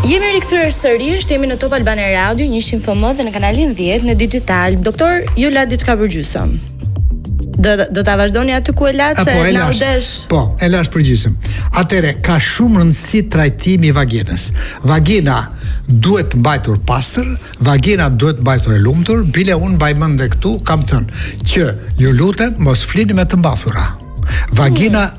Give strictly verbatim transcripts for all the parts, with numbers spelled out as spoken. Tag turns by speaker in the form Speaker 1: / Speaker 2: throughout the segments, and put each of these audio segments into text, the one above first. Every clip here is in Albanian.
Speaker 1: Jemi rikthyer sërish, jemi në Top Albania Radio, një shim F M dhe në kanalin dhjetë në digital. Doktor, ju la diçka për gjysëm. Do do ta vazhdoni aty ku e latë se na u desh.
Speaker 2: Po, e lash për gjysëm. Atëre ka shumë rëndësi trajtimi i vaginës. Vagina duhet mbajtur pastër, vagina duhet mbajtur e lumtur. Bile unë mbaj mend këtu, kam thënë që ju lutem mos flini me të mbathura. Vagina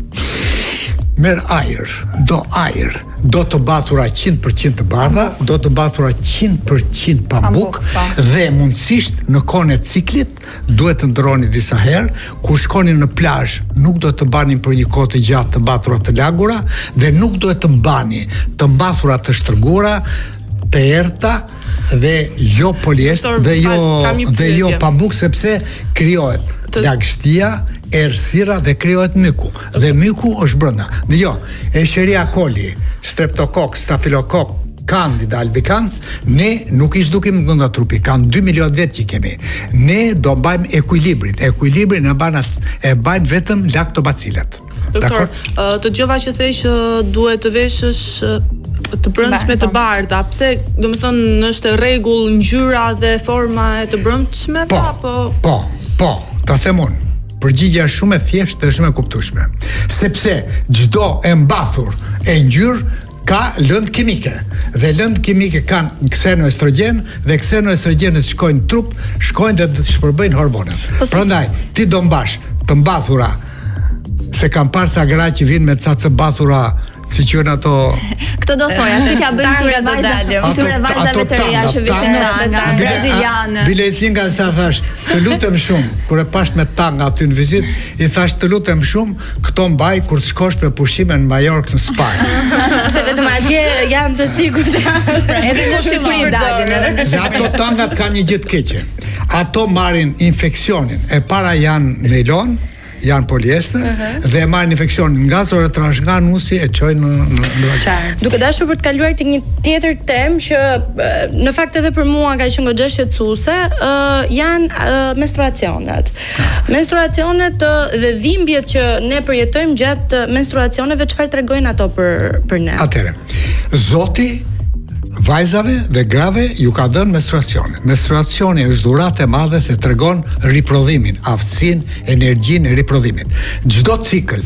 Speaker 2: merr ajër, do ajër, do të mbathura njëntëqind përqind të bardha, do të mbathura njëntëqind përqind pambuk dhe mundësisht në kohën e ciklit duhet të ndroni disa herë, kur shkoni në plazh nuk do të mbani për një kohë të gjatë të mbathura të lagura dhe nuk duhet të mbani të mbathura të shtrëngura, të errta dhe jo poliester dhe jo dhe jo pambuk sepse krijohet lagështia, errësira dhe krijohet myku. Dhe myku është brenda. Dhe jo, Escherichia coli, Streptokok, Stafilokok, Candida albicans, ne nuk i zhdukim nga trupi, kanë dy milion vjet që kemi. Ne do mbajmë ekuilibrin. Ekuilibrin e bën e bajnë vetëm lactobacilet.
Speaker 3: Doktor, të dëgjova që thej që duhet të veshësh të brëndshme të bardha. Pse, do të thonë, është e rregull ngjyra dhe forma e të brëndshme
Speaker 2: po,
Speaker 3: apo?
Speaker 2: Po, po, ta them unë. Përgjigjja është shumë e thjeshtë dhe shumë e kuptueshme. Sepse çdo e mbathur e ngjyrë ka lëndë kimike dhe lëndë kimike kanë ksenoestrogen dhe ksenoestrogenet shkojnë në trup, shkojnë dhe të shpërbëjnë hormonet. Prandaj ti do mbash të mbathura, se kam parë ca gra që vinë me ca të mbathura si që në ato...
Speaker 1: Këto do thoja, si t'ja bëjmë tyre vajza, tyre vajzave të reja që vishin tanga, braziliane.
Speaker 2: Bile i cinga sa thash, të lutem shumë, kur e pash me tanga aty në vizit, i thash të lutem shumë, këto mbaj kur të shkosh për pushime në Majorkë në Spanjë.
Speaker 1: Se vetëm atje janë të sigurt. Edhe në Shqipëri dalin.
Speaker 2: Dhe ato tangat kanë një gjë të keqe. Ato marrin infeksionin, e para janë nylon, janë poliester uh -huh. dhe marrin infeksion nga zora trash nga nusi e çojnë në në, në
Speaker 1: vagjinë. Duke dashur për të kaluar tek një tjetër temë që në fakt edhe për mua ka qenë goxha shqetësuese, uh, janë uh, menstruacionet. Menstruacionet uh, dhe dhimbjet që ne përjetojmë gjatë menstruacioneve, çfarë tregojnë ato për për ne?
Speaker 2: Atëherë, Zoti vajzave dhe grave ju ka dhënë menstruacione. Menstruacioni është dhuratë e madhe që tregon riprodhimin, aftësinë, energjinë e riprodhimit. Çdo cikël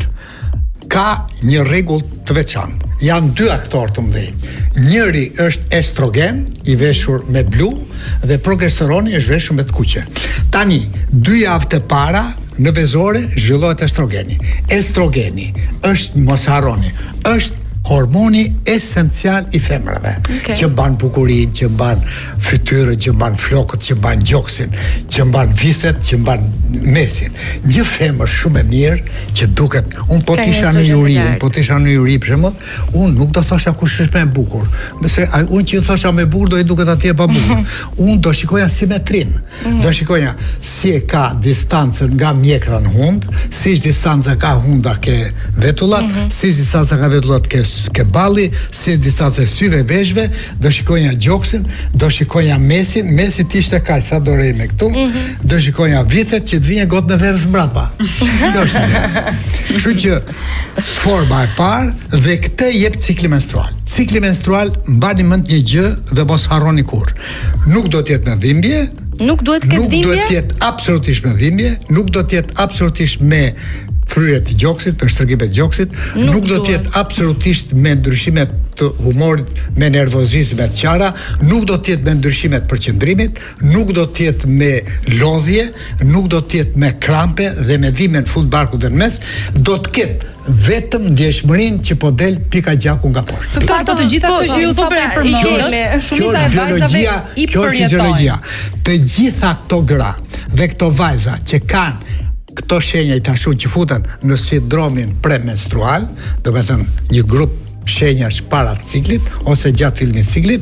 Speaker 2: ka një rregull të veçantë. Janë dy aktorë të mëdhenj. Njëri është estrogen, i veshur me blu, dhe progesteroni është veshur me të kuqe. Tani, dy javë të para në vezore zhvillohet estrogeni. Estrogeni është, mos harroni, është hormoni esencial i femrave, okay. që ban bukurinë, që ban fytyrën, që ban flokët, që ban gjoksin, që ban vithet, që ban mesin. Një femër shumë e mirë që duket, unë po t'isha në juri, unë po t'isha në juri për shembull, unë nuk do thosha kush është më e bukur. Mëse unë që thosha më e bukur do i duket atje pa bukur. Unë do shikoja simetrinë. Mm-hmm. Do shikoja si e ka distancën nga mjekra në hund, si distanca ka hunda ke vetullat, mm-hmm. si distanca ka vetullat ke ke balli, si distancë e syve e veshve, do shikoja gjoksin, do shikoja mesin, mesi t'ishte kaq sa do rej me këtu, mm-hmm. do shikoja vitet që të vijë gotë në verës mbrapa. Kjo është. Kështu që forma e parë dhe këtë jep cikli menstrual. Cikli menstrual mbani mend një gjë dhe mos harroni kurrë. Nuk do të jetë me dhimbje,
Speaker 1: nuk duhet të ketë dhimbje,
Speaker 2: nuk do të jetë absolutisht me dhimbje, nuk do të jetë absolutisht me fryrje të gjoksit, për shtrëngime të gjoksit, nuk, nuk do të jetë absolutisht me ndryshime të humorit, me nervozizëm të qara, nuk do të jetë me ndryshime të përqendrimit, nuk do të jetë me lodhje, nuk do të jetë me krampe dhe me dhimbje në fund barku dhe në mes, do të ketë vetëm ndjeshmërinë që po del pika gjaku nga poshtë.
Speaker 4: Ka ato të gjitha këto që ju sa për përmendje, shumica e vajzave i përjetojnë.
Speaker 2: Të gjitha këto gra dhe këto vajza që kanë këto shenja i tashu që futen në sindromin premenstrual, do me thënë një grup shenjash para ciklit ose gjatë filmit ciklit,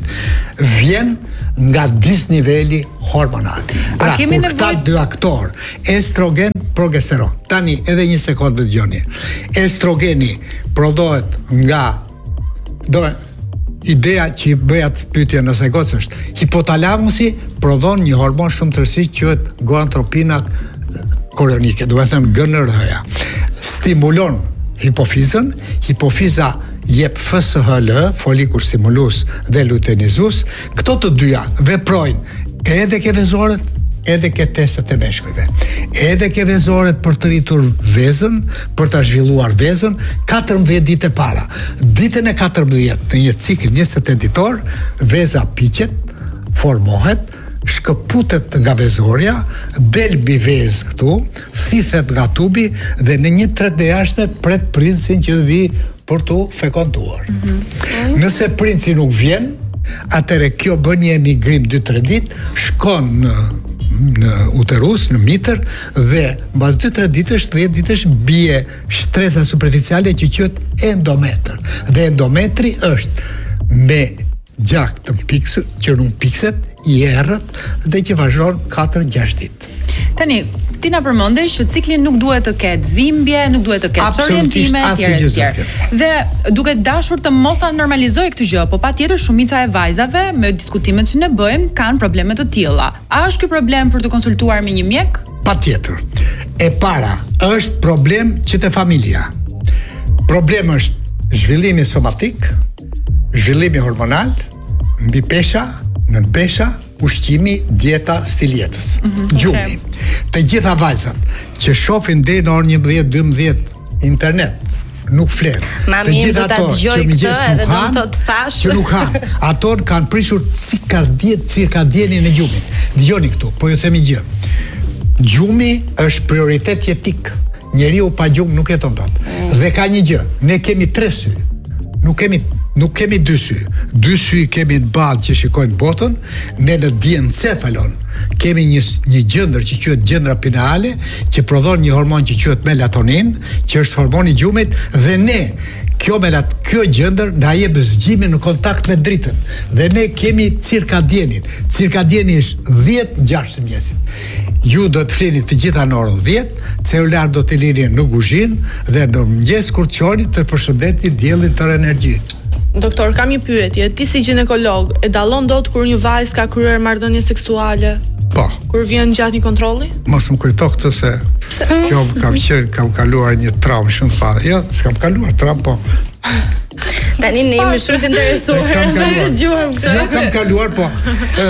Speaker 2: vjen nga disniveli hormonal. Pra, kur këta dy aktor, estrogen, progesteron. Tani, edhe një sekundë me dëgjoni. Estrogeni prodhohet nga, do me, ideja që i bëjat pyetje nëse gocë është, hipotalamusi prodhon një hormon shumë të rëndësishëm që quhet goantropina koronike, do të thënë G N R H-ja. Stimulon hipofizën, hipofiza jep F S H L, follicull stimulus dhe luteinizus, këto të dyja veprojnë edhe ke vezorët, edhe ke testet e meshkujve, edhe ke vezorët për të rritur vezën, për të zhvilluar vezën, katërmbëdhjetë ditë e para. Ditën e katërmbëdhjetë, në një cikl njëzet e ditor, veza piqet, formohet, shkëputet nga vezorja, del mbi vezë këtu, thithet nga tubi dhe në një tret të jashtme pret princin që vi për tu fekontuar. Mm-hmm. Nëse princi nuk vjen, atëre kjo bën një emigrim dy tre ditë, shkon në në uterus, në mitër dhe mbas dy tre ditësh, dhjetë ditësh bie shtresa superficiale që quhet endometër. Dhe endometri është me gjak të piksu, që nuk pikset, i errët dhe që vazhdon katër gjashtë ditë.
Speaker 4: Tani, ti na përmende që cikli nuk duhet të ketë dhimbje, nuk duhet të ketë orientime etj etj. Dhe duke dashur të mos ta normalizoj këtë gjë, po patjetër shumica e vajzave me diskutimet që ne bëjmë kanë probleme të tilla. A është ky problem për të konsultuar me një mjek?
Speaker 2: Patjetër. E para është problem që te familja. Problemi është zhvillimi somatik, zhvillimi hormonal, mbi pesha, nën pesha, ushqimi, dieta, stil jetës. Mm-hmm. Gjumi. Okay. Të gjitha vajzat që shohin deri në orën njëmbëdhjetë dymbëdhjetë internet, nuk flen.
Speaker 1: Të gjitha ato që mëngjes nuk han,
Speaker 2: që nuk han, ato kanë prishur cikardien, cirkadienin e gjumit. Dgjoni këtu, po ju themi gjë. Gjumi është prioritet jetik. Njeriu pa gjumë nuk jeton dot. Mm. Dhe ka një gjë, ne kemi tre sy. Nuk kemi Nuk kemi dy sy. Dy sy kemi në badë që shikojnë botën, ne në diencefalon kemi një një gjendër që quhet gjendra pineale, që prodhon një hormon që quhet melatonin, që është hormoni i gjumit dhe ne kjo melat kjo gjendër na jep zgjimin në kontakt me dritën. Dhe ne kemi cirkadienin. Cirkadieni është dhjetë gjashtë mëngjesit. Ju do të flini të gjitha në orën dhjetë, celular do të lini në kuzhinë dhe në mëngjes kur të qoni të përshëndetni diellin tër energji.
Speaker 3: Doktor, kam një pyetje. Ti si ginekolog, e dallon dot kur një vajzë ka kryer marrëdhënie seksuale?
Speaker 2: Po.
Speaker 3: Kur vjen gjatë një kontrolli?
Speaker 2: Mos më kujto këtë se Pse? Kjo kam qenë, kam kaluar një traumë shumë të madhe. Jo, s'kam kaluar traumë, po.
Speaker 1: Tani ne jemi shumë të interesuar të dëgjojmë këtë.
Speaker 2: Jo, kam kaluar, po. Ë,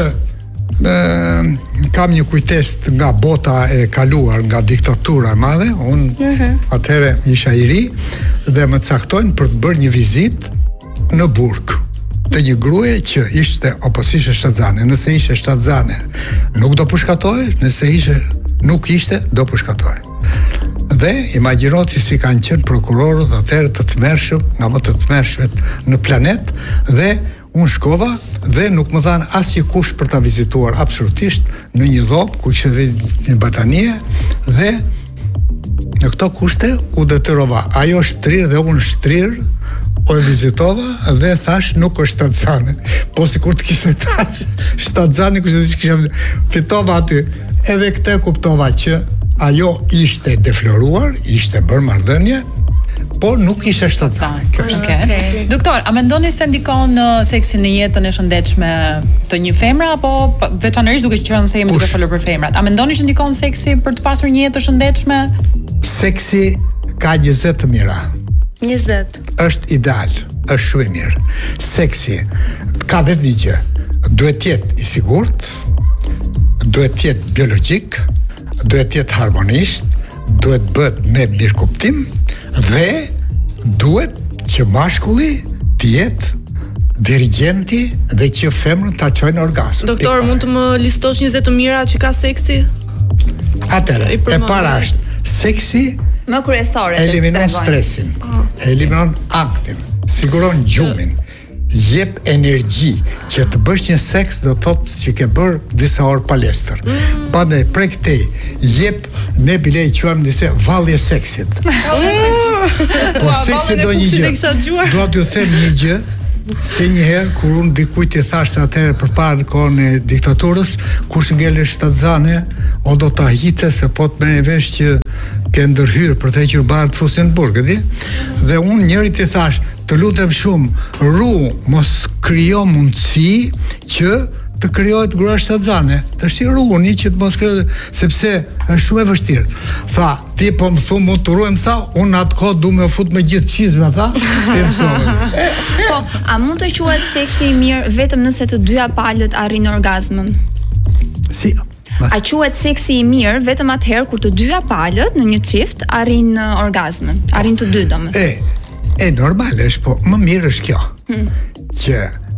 Speaker 2: ë kam një kujtesë nga bota e kaluar, nga diktatura e madhe. Unë uh-huh. atëherë isha i ri dhe më caktojnë për të bërë një vizitë në burg të një gruaje që ishte apo ishte shtatzane. Nëse ishte shtatzane, nuk do pushkatohej, nëse ishte nuk ishte, do pushkatohej. Dhe imagjinoti si kanë qenë prokurorët atëherë të tmerrshëm, nga më të tmerrshmet në planet, dhe unë shkova dhe nuk më dhanë asnjë kush për ta vizituar absolutisht në një dhomë ku kishte një batanie dhe në këto kushte u detyrova. Ajo shtrir dhe unë shtrir o e vizitova dhe thash nuk është shtatzane. Po sikur të kishte thash shtatzane, kushte të kisha fitova aty. Edhe këtë kuptova që ajo ishte defloruar, ishte bërë marrëdhënie, por nuk ishte shtatzane. Kjo është.
Speaker 4: Okay. Okay. Doktor, a mendoni se ndikon uh, seksi në jetën e shëndetshme të një femre apo veçanërisht duke qenë se jemi duke folur për femrat? A mendoni që ndikon seksi për të pasur një jetë të shëndetshme?
Speaker 2: Seksi ka njëzet të mira.
Speaker 1: njëzet
Speaker 2: Është ideal, është shumë i mirë. Seksi ka vetëm një gjë. Duhet të jetë i sigurt, duhet të jetë biologjik, duhet të jetë harmonisht, duhet bëhet me mirëkuptim dhe duhet që mashkulli të jetë dirigjenti dhe që femrën ta çojë në orgazm.
Speaker 3: Doktor, mund të më listosh njëzet të mira që ka seksi?
Speaker 2: Atëherë, e para është seksi
Speaker 1: më kryesore.
Speaker 2: Eliminon stresin, oh. eliminon aktin, siguron gjumin, jep energji. Që të bësh një seks do të thotë që ke bërë disa orë palestër. Mm. Pandaj prej këtej jep, ne bile i quajmë disa vallje seksit. Po seksi do një gjë. Dua t'ju them një gjë. Si njëherë kur unë dikujt i thash se atëherë përpara në kohën e diktaturës, kush ngele shtatzane, o do ta hiqte se po të merrni vesh që ke ndërhyrë për të hequr barë të fusin në burg, e di? Dhe unë njërit i thash, të lutem shumë, ru mos krijo mundësi që të krijohet grua shtatzane. Tash i runi që të mos krijohet sepse është shumë e vështirë. Tha, ti po më thon mund të ruhem sa, unë atë kohë du me fut me gjithë çizme, tha.
Speaker 5: Po, a mund të quhet seksi i mirë vetëm nëse të dyja palët arrin orgazmën?
Speaker 2: Si?
Speaker 5: A quhet seksi i mirë vetëm atëherë kur të dyja palët në një çift arrin orgazmën, arrin të dy domethënë.
Speaker 2: E, e normale është, po më mirë është kjo. Hmm. Që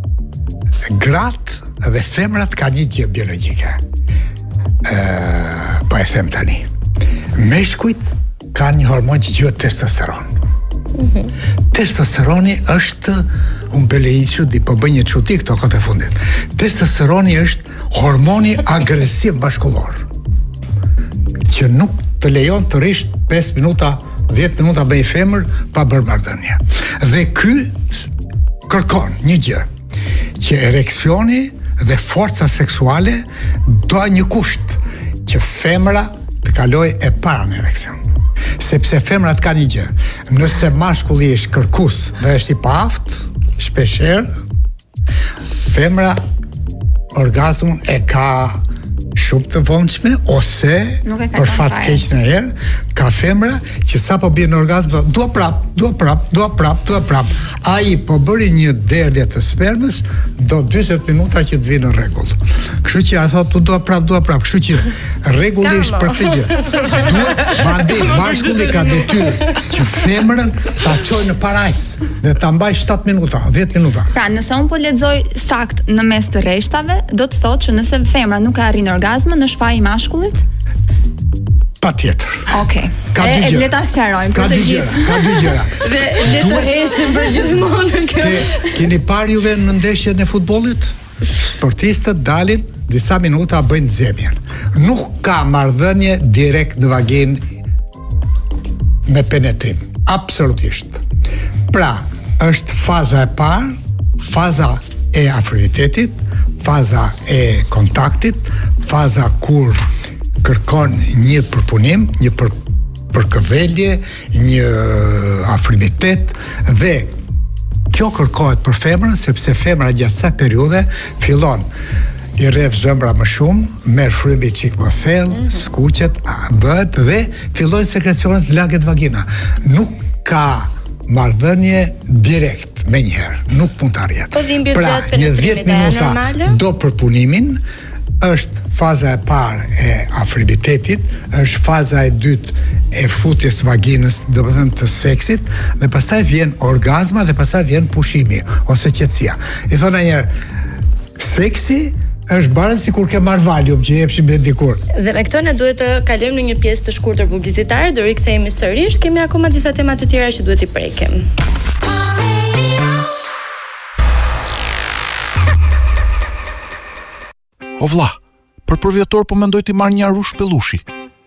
Speaker 2: gratë dhe femrat ka një gjë biologjike. Ë, po e them tani. Meshkujt kanë një hormon që quhet testosteron. Mm-hmm. Testosteroni është un beleiçu di po bën një çuti këto kohë të fundit. Testosteroni është hormoni agresiv bashkullor, që nuk të lejon të rish pesë minuta, dhjetë minuta me një femër pa bërë marrëdhënie. Dhe ky kërkon një gjë, që ereksioni dhe forca seksuale do një kusht që femra të kaloj e para në ereksion. Sepse femrat ka një gjë, nëse mashkulli është kërkues dhe është i paaft, shpeshherë femra orgazmun e ka shumë të vonshme, ose për fat keq në herë ka femra që sa po bie në orgazm dua prap, dua prap, dua prap, dua prap. Ai po bëri një derdhje të spermës, do dyzet minuta që të vinë në rregull. Kështu që ai thotë dua prap, dua prap, kështu që rregulli është për këtë gjë. Duhet mandej bashkulli ka detyrë që femrën ta çojë në parajsë dhe ta mbaj shtatë minuta, dhjetë minuta.
Speaker 5: Pra, nëse un po lexoj sakt në mes të rreshtave, do të thotë që nëse femra nuk e arrin orgazmën, është faji i mashkullit?
Speaker 2: Patjetër.
Speaker 5: Okej. Okay. E, e le ta sqarojmë
Speaker 2: për të gjithë. Ka dy gjëra.
Speaker 1: Dhe le të heshim për gjithmonë kjo.
Speaker 2: Ke keni parë juve në ndeshjen e futbollit? Sportistët dalin disa minuta bëjnë zemjen. Nuk ka marrëdhënie direkt në vaginë me penetrim. Absolutisht. Pra, është faza e parë, faza e afrinitetit, faza e kontaktit, faza kur kërkon një përpunim, një për, përkëdhelje, një afrimitet, dhe kjo kërkohet për femrën, sepse femra gjatë sa periudhe fillon i rreth zëmbra më shumë, merr frymi çik më thellë, mm-hmm. skuqet, bëhet dhe fillojnë sekrecionet lagët vagina. Nuk ka marrëdhënie direkt me njëherë, nuk mund të arjet.
Speaker 1: Po dhimbjet
Speaker 2: pra,
Speaker 1: gjatë penetrimit
Speaker 2: një dhjetë minuta do përpunimin, është faza e parë e afrimitetit, është faza e dytë e futjes vaginës, do të thënë të seksit, dhe pastaj vjen orgazma dhe pastaj vjen pushimi ose qetësia. I thonë njëherë, seksi është barën si kur ke marrë valium që jepshim dhe dikur.
Speaker 1: Dhe me këto ne duhet të kalojmë në një pjesë të shkurtër publicitare, do rikthehemi sërish, kemi akoma disa tema të tjera që duhet i prekim.
Speaker 6: O vlla, për përvjetor po mendoj t'i marr një arush pellushi.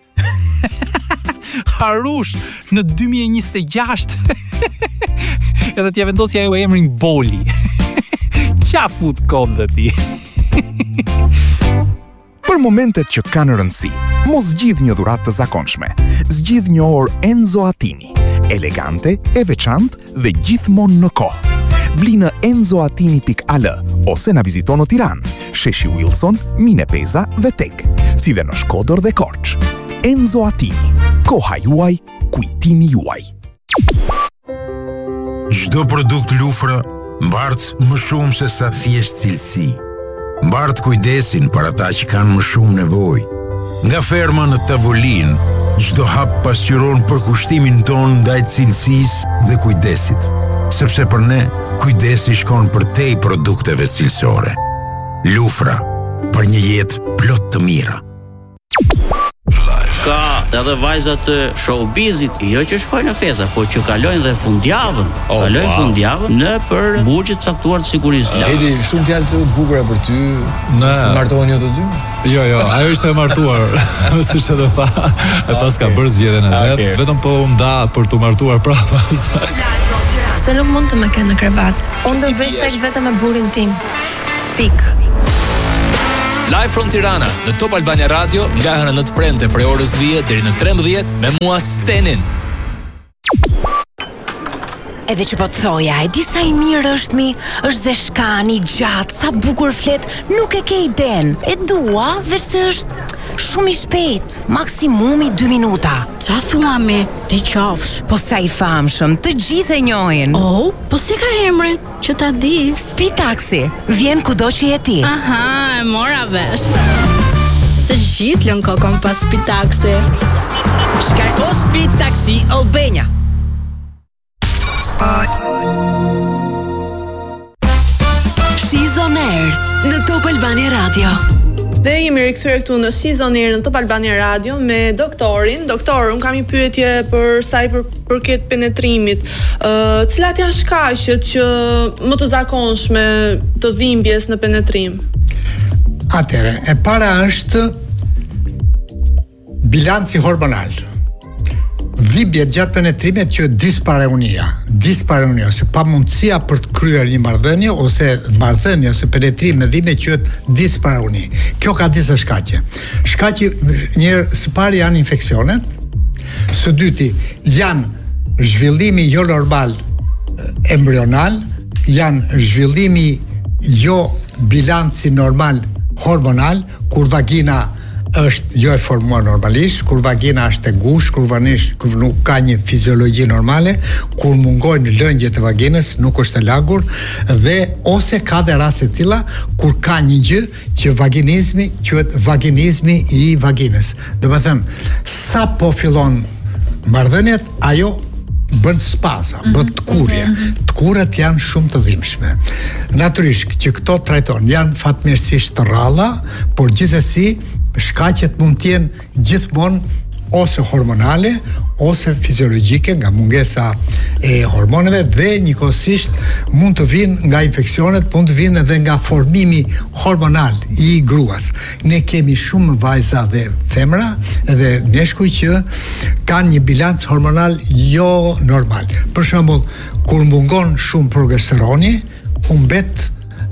Speaker 7: Arush në dy mijë e njëzet e gjashtë. Edhe t'ja vendosja ajo emrin Boli. Qa fut kod dhe ti?
Speaker 6: Për momentet që kanë rëndësi, mos zgjidh një dhuratë të zakonshme. Zgjidh një orë Enzo Attini, elegante, e veçantë dhe gjithmonë në kohë. Bli në enzoatini pikë a l ose na vizito në Tiranë, Sheshi Wilson, Mine Peza dhe Tek, si dhe në Shkodër dhe Korç. Enzo Attini, koha juaj, kujtimi juaj.
Speaker 8: Çdo produkt Lufra mbart më shumë se sa thjesht cilësi. Mbart kujdesin për ata që kanë më shumë nevojë. Nga ferma në tavolinë, çdo hap pasqyron përkushtimin ton ndaj cilësisë dhe kujdesit. Sepse për ne, kujdesi shkon për te i produkteve cilësore. Lufra, për një jetë plot të mira.
Speaker 9: Ka edhe vajzat të showbizit, jo që shkojnë në festa, po që kalojnë dhe fundjavën. Oh, kalojnë wow. fundjavën në për burgjet caktuar të sigurisë lart.
Speaker 10: Edi, shumë fjalë të bukura për ty. Ne martohen jo të dy?
Speaker 11: Jo, jo, ajo ishte e martuar, siç edhe tha, e pas ka bërë zgjedhjen e vet, okay. Vetëm po u nda për të martuar prapë.
Speaker 12: Se nuk mund të më kenë në krevat. Unë do bëj seks vetëm me burrin tim. Pik.
Speaker 13: Live from Tirana, në Top Albania Radio, nga hëna në të premte prej orës dhjetë deri në trembëdhjetë me mua Stenin.
Speaker 14: Edhe që po të thoja, e di sa i mirë është mi, është zeshkani, gjatë, sa bukur flet, nuk e ke iden. E dua, veç se është shumë i shpejt, maksimumi dy minuta.
Speaker 15: Qa thua mi, ti qafsh?
Speaker 14: Po sa i famshëm, të gjithë e njohin.
Speaker 15: Oh, po si ka emrin, që ta di?
Speaker 14: Speed Taxi, vjen kudo që je ti.
Speaker 15: Aha, e mora vesh. Të gjithë lën kokon pas Speed Taxi.
Speaker 16: Shkarko Speed Taxi Albania.
Speaker 17: She's on Air në Top Albania Radio.
Speaker 3: Dhe jemi rikthyer këtu në She's on Air në Top Albania Radio me doktorin. Doktor, un kam një pyetje për sa i për, përket penetrimit. Ë, uh, cilat janë shkaqet që më të zakonshme të dhimbjes në penetrim?
Speaker 2: Atëre, e para është bilanci hormonal. Dhimbje gjatë penetrimit që dispareunia, dispareunia ose pamundësia për të kryer një marrëdhënie ose marrëdhënie ose penetrim me dhimbje quhet dispareuni. Kjo ka disa shkaqe. Shkaqi një së pari janë infeksionet, së dyti janë zhvillimi jo normal embrional, janë zhvillimi jo bilanci normal hormonal, kur vagina është jo e formuar normalisht, kur vagina është e ngushtë, kur vanisht kur nuk ka një fiziologji normale, kur mungojnë lëngjet e vaginës, nuk është e lagur, dhe ose ka dhe raste të tilla kur ka një gjë që vaginizmi quhet vaginizmi i vaginës. Do të thënë, sa po fillon marrëdhëniet, ajo bën spazma, bën tkurje. Tkurët janë shumë të dhimbshme. Natyrisht që këto trajton janë fatmirësisht të rralla, por gjithsesi shkaqet mund të jenë gjithmonë ose hormonale ose fiziologjike nga mungesa e hormoneve dhe njëkohësisht mund të vinë nga infeksionet, mund të vinë edhe nga formimi hormonal i gruas. Ne kemi shumë vajza dhe femra dhe meshkuj që kanë një bilanc hormonal jo normal. Për shembull, kur mungon shumë progesteroni, humbet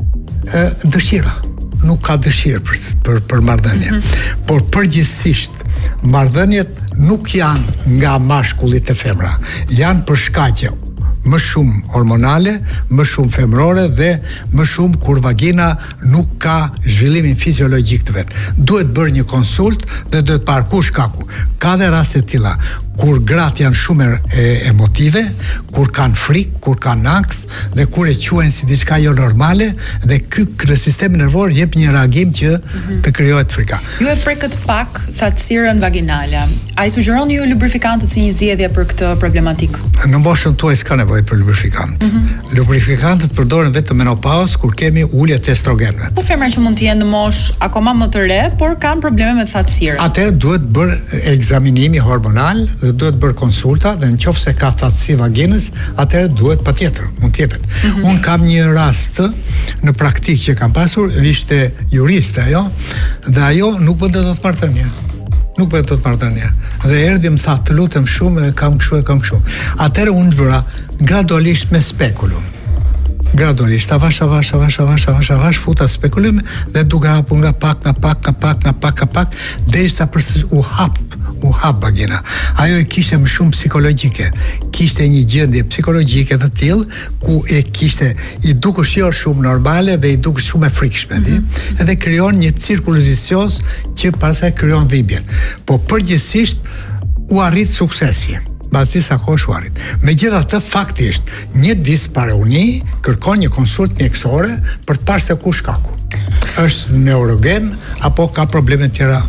Speaker 2: e, dëshira. Nuk ka dëshirë për, për, për marrëdhënie. Mm-hmm. Por përgjithsisht, marrëdhëniet nuk janë nga mashkullit e femra, janë për shkaqe më shumë hormonale, më shumë femrore dhe më shumë kur vagina nuk ka zhvillimin fiziologjik të vet. Duhet bërë një konsult dhe duhet parë ku shkaku. Ka dhe raste të tilla kur gratë janë shumë e, emotive, kur kanë frikë, kur kanë ankth dhe kur e quajnë si diçka jo normale dhe ky në sistemin nervor jep një reagim që mm-hmm. të krijohet frika.
Speaker 4: Ju e prekët pak thatësirën vaginale. A i sugjeroni ju lubrifikantët si një zgjedhje për këtë problematik?
Speaker 2: Në moshën tuaj s'ka nevojë për lubrifikant. Mm-hmm. Lubrifikantët përdoren vetëm menopauzë kur kemi ulje të estrogenëve.
Speaker 4: Po femra që mund të jenë në moshë akoma më të re, por kanë probleme me thatësirën.
Speaker 2: Atëherë duhet bërë ekzaminimi hormonal dhe duhet bërë konsulta dhe nëse ka thatësi vaginës, atëherë duhet patjetër, mund të jepet. Mm-hmm. Un kam një rast në praktikë që kam pasur, ishte juriste ajo, dhe ajo nuk bënte dot marrëdhënie. Nuk bëhet tot marrëdhënie. Dhe erdhi më tha, të lutem shumë, kam kështu e kam kështu. Atëherë unë vëra gradualisht me spekulum. Gradualisht, avash, avash, avash, avash, avash, avash, futa spekulum dhe duke hapur nga pak, nga pak, nga pak, nga pak, nga pak, derisa përsëri u hap, u hap vagina. Ajo e kishte më shumë psikologjike. Kishte një gjendje psikologjike të tillë ku e kishte i dukesh jo shumë normale dhe i dukesh shumë e frikshme, mm-hmm. Edhe krijon një cirkull vicioz që pastaj krijon dhimbjen. Po përgjithsisht u arrit suksesi. Mbas disa kohësh u arrit. Megjithatë, faktikisht, një dispareuni kërkon një konsult mjekësore për të parë se ku shkaku. Është neurogen apo ka probleme tjera?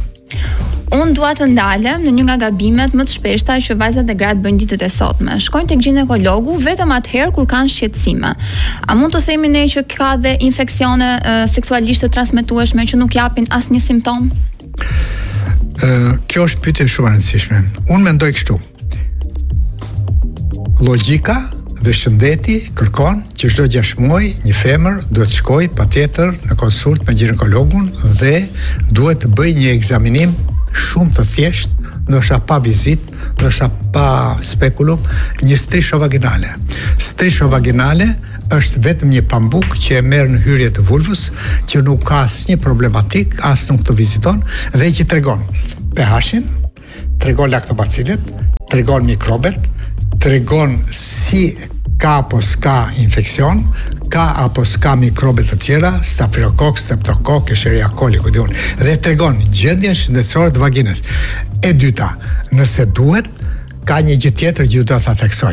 Speaker 5: Unë dua të ndalem në një nga gabimet më të shpeshta që vajzat e gratë bëjnë ditët e sotme. Shkojnë tek ginekologu vetëm atëherë kur kanë shqetësime. A mund të themi ne që ka dhe infeksione uh, seksualisht të transmetueshme që nuk japin asnjë simptom?
Speaker 2: Uh, kjo është pyetje shumë e rëndësishme. Unë mendoj kështu. Logjika dhe shëndeti kërkon që çdo gjashtë muaj një femër duhet të shkojë patjetër në konsult me ginekologun dhe duhet të bëjë një ekzaminim shumë të thjeshtë, ndoshta pa vizitë, ndoshta pa spekulum, një strisho vaginale. Strisho vaginale është vetëm një pambuk që e merr në hyrje të vulvës, që nuk ka asnjë problematik, as nuk të viziton dhe që tregon pH-in, tregon laktobacilet, tregon mikrobet, tregon si ka apo s'ka infeksion, ka apo s'ka mikrobe të tjera, stafilokok, streptokok, Escherichia coli, ku diun, dhe tregon gjendjen shëndetësore të vaginës. E dyta, nëse duhet, ka një gjë tjetër që do ta theksoj.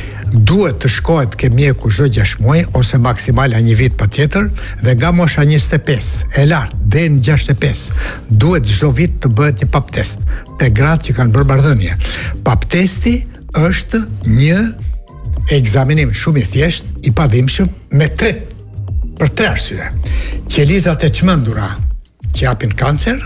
Speaker 2: Duhet të shkohet ke mjeku çdo gjashtë muaj ose maksimale një vit patjetër dhe nga mosha njëzet e pesë e lartë deri në gjashtëdhjetë e pesë duhet çdo vit të bëhet një pap test te gratë që kanë bërë bardhënie. Pap testi është një ekzaminim shumë i thjeshtë, i padhimshëm me tre për tre arsye. Qelizat e çmendura që japin kancer,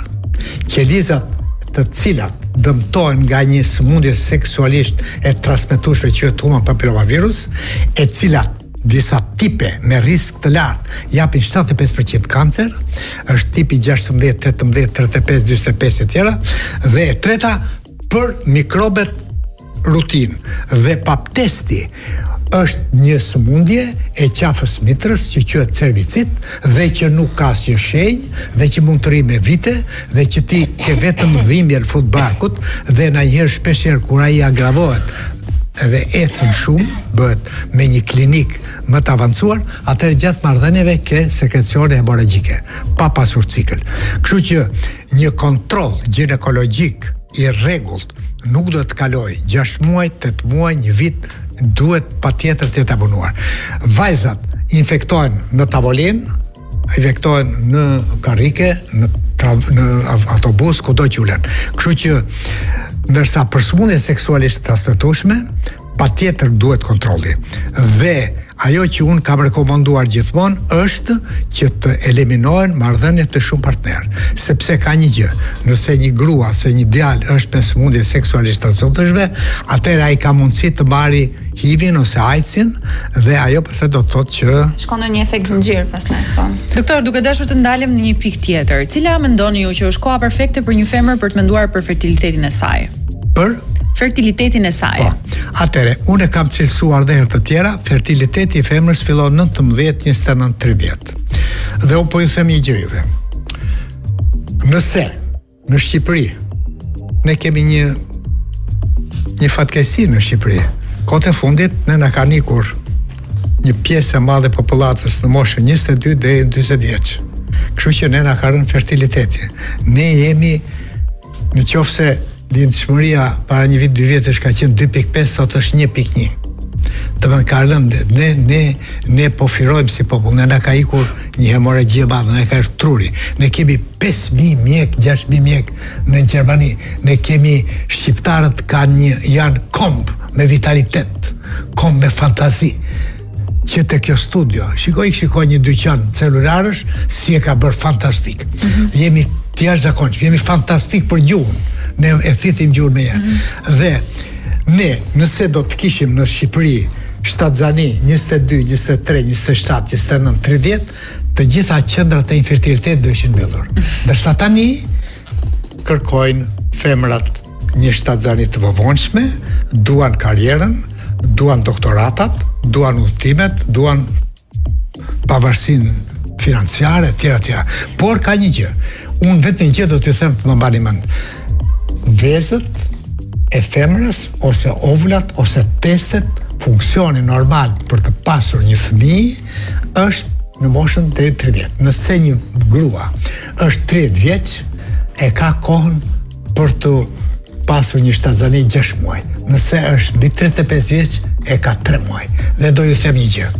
Speaker 2: qelizat të cilat dëmtohen nga një sëmundje seksualisht e transmetueshme që quhet human papillomavirus, e cilat disa tipe me risk të lartë japin shtatëdhjetë e pesë përqind kancer, është tipi gjashtëdhjetë, tetëmbëdhjetë, tridhjetë e pesë, dyzet e pesë e tjera, dhe e treta për mikrobet rutin. Dhe pap testi është një sëmundje e qafës mitrës që quhet cervicit dhe që nuk ka asnjë shenjë dhe që mund të rri me vite dhe që ti ke vetëm dhimbje në fund barkut dhe ndonjëherë shpeshherë kur ai agravohet edhe ecën shumë, bëhet me një klinik më të avancuar, atëherë gjatë marrëdhënieve ke sekrecione hemorragjike, pa pasur cikël. Kështu që një kontroll ginekologjik i rregullt nuk do të kaloj gjashtë muaj, tetë muaj, një vit, duhet patjetër të jetë abonuar. Vajzat infektohen në tavolinë, infektohen në karrike, në në autobus, kudo që ulen. Kështu që ndërsa për sëmundje seksualisht transmetueshme, patjetër duhet kontrolli. Dhe ajo që unë kam rekomanduar gjithmonë është që të eliminohen marrëdhëniet të shumë partnerë, sepse ka një gjë, nëse një grua ose një djalë është me sëmundje seksualisht transmetueshme, atëherë ai ka mundësi të marrë H I V-in ose AIDS-in dhe ajo pastaj do të thotë që
Speaker 5: shkon në një efekt zinxhir pastaj, po.
Speaker 4: Doktor, duke dashur të ndalem në një pikë tjetër, cila mendoni ju që është koha perfekte për një femër për të menduar për fertilitetin e saj?
Speaker 2: Për
Speaker 4: fertilitetin e saj.
Speaker 2: Po. Atëre, unë kam cilësuar dhe herë të tjera, fertiliteti i femrës fillon nëntëmbëdhjetë, njëzet e nëntë, tridhjetë. Dhe unë po ju them një gjë juve. Nëse në Shqipëri ne kemi një një fatkeqësi në Shqipëri, kohët e fundit ne na ka nikur një pjesë e madhe e popullatës në moshën njëzet e dy deri në dyzet vjeç. Kështu që ne na ka rënë fertiliteti. Ne jemi, në qoftë se lindshmëria para një vit, dy vjetësh ka qenë dy pikë pesë, sot është një pikë një. Të më ka lënë, ne, ne, ne po firojmë si popull, ne na ka ikur një hemorragji e madhe, ne ka erë truri. Ne kemi pesë mijë mjek, gjashtë mijë mjek në Gjermani. Ne kemi shqiptarët kanë një, janë komb me vitalitet, komb me fantazi. Që te kjo studio, shikoj, shikoj një dyqan celularësh, si e ka bërë fantastik. Mm-hmm. Jemi të jashtëzakonshëm, jemi fantastik për gjuhën. Ne e thitim gjuhën me ja. Mm-hmm. Dhe ne, nëse do të kishim në Shqipëri shtatzani njëzet e dy, njëzet e tre, njëzet e shtatë, njëzet e nëntë, tridhjetë, të gjitha qendrat e infertilitetit do ishin mbyllur. Ndërsa tani kërkojnë femrat një shtatzani të vovonshme, duan karrierën, duan doktoratat, duan udhëtimet, duan pavarësinë financiare, tjera tjera. Por ka një gjë. Unë vetëm një gjë do t'ju them të më mbani mend. Vezët e femrës ose ovullat ose testet, funksioni normal për të pasur një fëmijë është në moshën deri tridhjetë. Nëse një grua është tridhjetë vjeç, e ka kohën për të pasur një shtatzani gjashtë muaj. Nëse është mbi tridhjetë e pesë vjeç, e ka tre muaj. Dhe do ju them një gjë.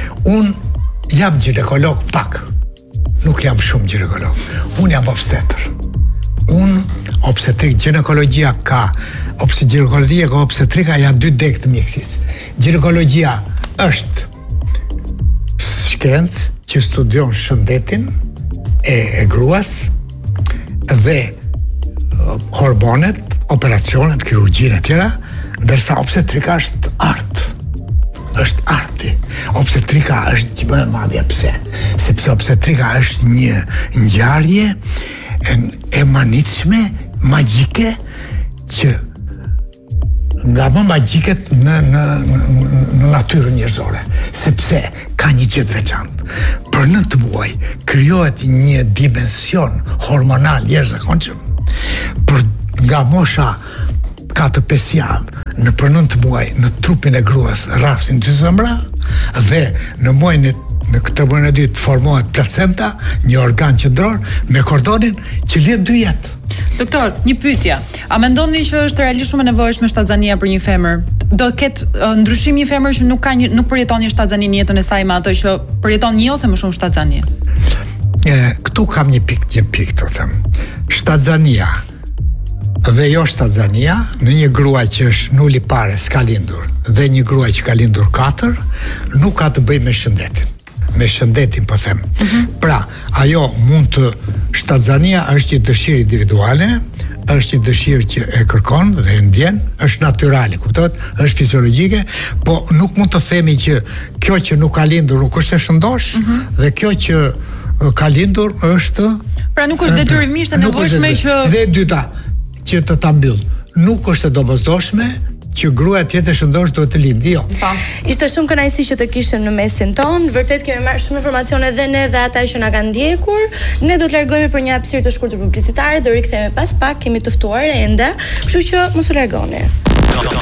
Speaker 2: Unë jam ginekolog pak. Nuk jam shumë ginekolog. Unë jam obstetër. Unë obstetrik, ginekologjia ka, obse ginekologjia ka obstetrika janë dy degë të mjekësisë. Ginekologjia është shkencë që studion shëndetin e, e gruas dhe hormonet, operacionet, kirurgjinë e tjera, ndërsa obstetrika është art. Është arti. Obstetrika është më e madhe. Pse? Sepse obstetrika është një ngjarje e manitshme, magjike, që nga më magjiket në, në, në, në natyrën njerëzore, sepse ka një gjë të veçantë. Për nëntë muaj krijohet një dimension hormonal jashtëzakonshëm. Për nga mosha ka të pesë javë në për nëntë muaj në trupin e gruas rrafshin dy zemra dhe në muajin e në këtë muajin e dytë formohet placenta, një organ qendror me kordonin që lidh dy jetë.
Speaker 4: Doktor, një pyetje. A mendoni që është realisht shumë e nevojshme shtatzania për një femër? Do ketë uh, ndryshim një femër që nuk ka një, nuk përjeton një shtatzani në jetën e saj me ato që përjeton një ose më shumë shtatzani?
Speaker 2: E, këtu kam një pikë, një pikë të them. Shtatzania dhe jo shtatzania në një gruaj që është nuli pare s'ka lindur dhe një gruaj që ka lindur katër nuk ka të bëjë me shëndetin. Me shëndetin po them. Mm-hmm. Pra, ajo mund të shtatzania është një dëshirë individuale, është një dëshirë që e kërkon dhe e ndjen, është natyrale, kuptohet, është fiziologjike, po nuk mund të themi që kjo që nuk ka lindur nuk është e shëndosh, mm-hmm. dhe kjo që ka lindur është
Speaker 4: pra nuk është detyrimisht e nevojshme që
Speaker 2: dhe dyta që të ta mbyll. Nuk është e domosdoshme që gruaja tjetë e shëndosh duhet të lindë, jo.
Speaker 1: Pa. Ishte shumë kënaqësi që të kishim në mesin ton. Vërtet kemi marrë shumë informacione dhe ne dhe ata që na kanë ndjekur. Ne do të largohemi për një hapësirë të shkurtër publicitare, do rikthehemi pas pak, kemi të ftuar ende, kështu që mos u largoni.